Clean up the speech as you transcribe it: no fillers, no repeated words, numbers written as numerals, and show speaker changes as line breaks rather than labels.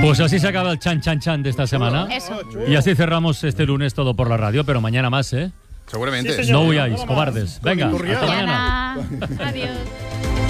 Pues así se acaba el chan chan chan de esta semana.
Eso.
Y así cerramos este lunes todo por la radio, pero mañana más, ¿eh?
Seguramente.
Sí, señor.
No huyáis, cobardes. Venga,
Turriada.
hasta mañana.
Adiós.